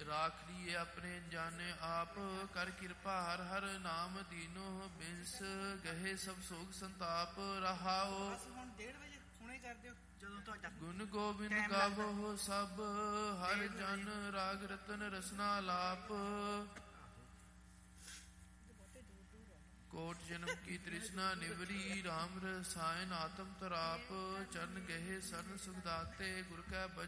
ਰਾਖ ਲੀਏ ਆਪਣੇ ਜਾਣੇ ਆਪ, ਕਰ ਕਿਰਪਾ ਹਰ ਹਰ ਨਾਮ ਦੀਨੋ, ਬਿੰਸ ਗਹੇ ਸਭ ਸੋਗ ਸੰਤਾਪ ਰਹਾਓ। ਬਸ ਹੁਣ 1:30 ਵਜੇ ਹੁਣੇ ਕਰ ਦਿਓ ਜਦੋਂ ਤੁਹਾਡਾ ਗੁਣ ਗੋਬਿੰਦ ਗਾਵੋ ਸਭ, ਹਰ ਜਨ ਰਾਗ ਰਤਨ ਰਸਨਾ ਲਾਪ। ਕੋਟ ਜਨਮ ਕੀ ਤ੍ਰਿਸ਼ਨਾ ਨਿਵਰੀ, ਰਾਮ ਰਸਾਇਨ ਆਤਮ ਤਰਾਪ, ਚਰਨ ਗਹਿ ਸਰਨ ਸੁਖ ਦਾਤੇ, ਗੁਰ ਕੈ